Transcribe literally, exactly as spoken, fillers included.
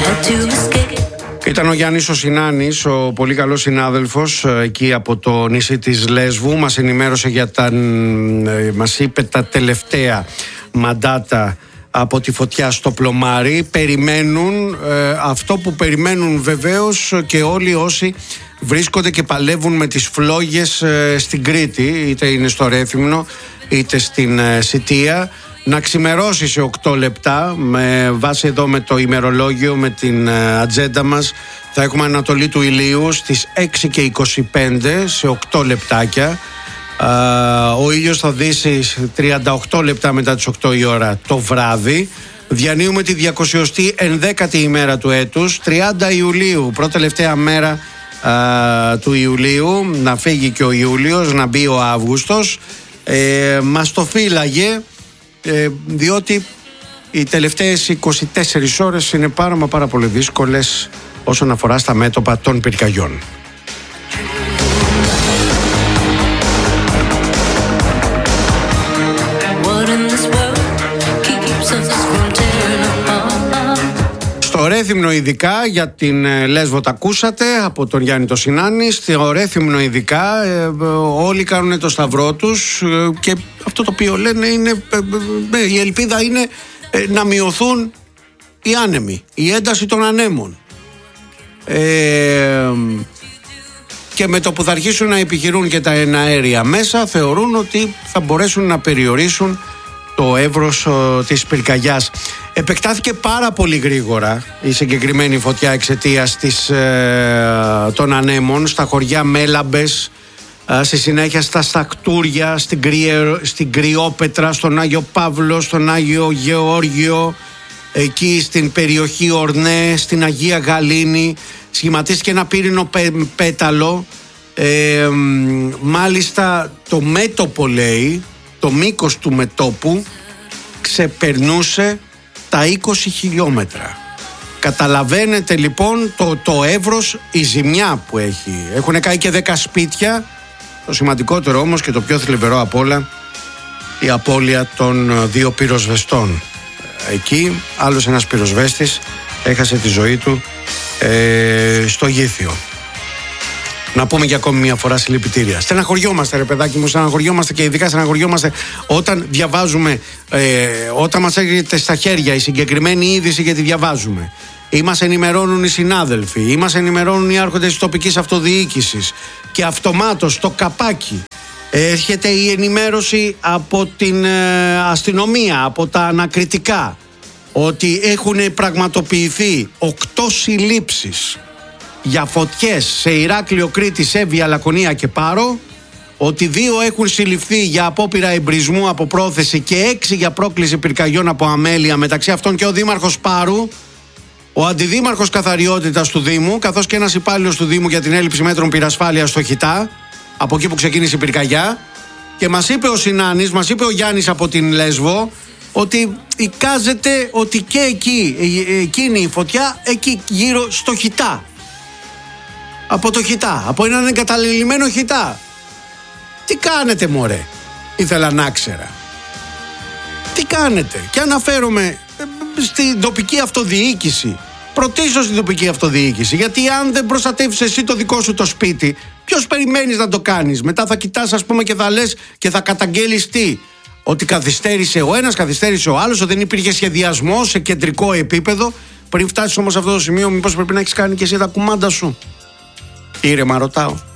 Ήταν ο Γιάννης ο Συνάνης, ο πολύ καλός συνάδελφος εκεί από το νησί της Λέσβου. Μας ενημέρωσε για τα, μας είπε τα τελευταία μαντάτα από τη φωτιά στο Πλωμάρι. Περιμένουν ε, αυτό που περιμένουν βεβαίως και όλοι όσοι βρίσκονται και παλεύουν με τις φλόγες ε, στην Κρήτη, είτε είναι στο Ρέθυμνο είτε στην ε, Σιτία, να ξημερώσει σε οκτώ λεπτά. Με βάση εδώ με το ημερολόγιο, με την ε, ατζέντα μας, θα έχουμε ανατολή του ηλίου στις έξι και είκοσι πέντε, σε οκτώ λεπτάκια. Uh, ο ήλιος θα δύσει τριάντα οκτώ λεπτά μετά τις οκτώ η ώρα το βράδυ. Διανύουμε τη διακοσιοστή ενδέκατη ημέρα του έτους, τριάντα Ιουλίου, πρώτη τελευταία μέρα uh, του Ιουλίου. Να φύγει και ο Ιούλιος, να μπει ο Αύγουστος. ε, Μας το φύλαγε ε, διότι οι τελευταίες είκοσι τέσσερις ώρες είναι πάρα μα πάρα πολύ δύσκολες όσον αφορά στα μέτωπα των πυρκαγιών. Στο Ρέθυμνο ειδικά, για την Λέσβο τα ακούσατε από τον Γιάννη το Συνάνη. Στο Ρέθυμνο ειδικά ε, όλοι κάνουν το σταυρό τους ε, και αυτό το οποίο λένε είναι ε, ε, η ελπίδα είναι ε, να μειωθούν οι άνεμοι, η ένταση των ανέμων, ε, και με το που θα αρχίσουν να επιχειρούν και τα εναέρια μέσα, θεωρούν ότι θα μπορέσουν να περιορίσουν το εύρος ο, της πυρκαγιάς. Επεκτάθηκε πάρα πολύ γρήγορα η συγκεκριμένη φωτιά εξαιτίας της, ε, των ανέμων στα χωριά Μέλαμπες, ε, στη συνέχεια στα Στακτούρια, στην, Κρυε, στην Κρυόπετρα, στον Άγιο Παύλο, στον Άγιο Γεώργιο, εκεί στην περιοχή Ορνέ, στην Αγία Γαλήνη. Σχηματίστηκε ένα πύρινο πέ, πέταλο. Ε, μάλιστα το μέτωπο, λέει, το μήκος του μετώπου ξεπερνούσε τα είκοσι χιλιόμετρα. Καταλαβαίνετε λοιπόν το, το εύρος, η ζημιά που έχει. Έχουν καεί και δέκα σπίτια. Το σημαντικότερο όμως και το πιο θλιβερό απ' όλα, η απώλεια των δύο πυροσβεστών. Εκεί άλλος ένας πυροσβέστης έχασε τη ζωή του ε, στο Γήθιο. Να πούμε για ακόμη μια φορά συλληπιτήρια. Στεναχωριόμαστε, ρε παιδάκι μου, στεναχωριόμαστε και ειδικά στεναχωριόμαστε όταν διαβάζουμε, ε, όταν μας έρχεται στα χέρια η συγκεκριμένη είδηση και τη διαβάζουμε. Ή μας ενημερώνουν οι συνάδελφοι, ή μας ενημερώνουν οι άρχοντες της τοπικής αυτοδιοίκησης και αυτομάτως το καπάκι έρχεται η ενημέρωση από την ε, αστυνομία, από τα ανακριτικά, ότι έχουν πραγματοποιηθεί οκτώ συλλήψεις για φωτιές σε Ηράκλειο, Κρήτη, Σέβεια, Λακωνία και Πάρο, ότι δύο έχουν συλληφθεί για απόπειρα εμπρισμού από πρόθεση και έξι για πρόκληση πυρκαγιών από αμέλεια, μεταξύ αυτών και ο δήμαρχος Πάρου, ο αντιδήμαρχος καθαριότητας του Δήμου, καθώς και ένας υπάλληλος του Δήμου για την έλλειψη μέτρων πυρασφάλειας στο Χιτά, από εκεί που ξεκίνησε η πυρκαγιά. Και μας είπε ο Συνάνης, μας είπε ο Γιάννης από την Λέσβο, ότι εικάζεται ότι και εκεί, εκείνη η φωτιά, εκεί γύρω στο Χιτά. Από το Χιτά, από έναν εγκαταλελειμμένο Χιτά. Τι κάνετε, μωρέ, ήθελα να ξέρα. Τι κάνετε? Και αναφέρομαι στην τοπική αυτοδιοίκηση. Προτίσω στην τοπική αυτοδιοίκηση, γιατί αν δεν προστατεύεις εσύ το δικό σου το σπίτι, ποιος περιμένεις να το κάνεις? Μετά θα κοιτάς, ας πούμε, και θα λες και θα καταγγέλεις τι? Ότι καθυστέρησε ο ένας, καθυστέρησε ο άλλος, ότι δεν υπήρχε σχεδιασμό σε κεντρικό επίπεδο. Πριν φτάσεις όμως σε αυτό το σημείο, μήπως πρέπει να έχεις κάνει και εσύ τα κουμάντα σου? Ήρεμα ρωτάω.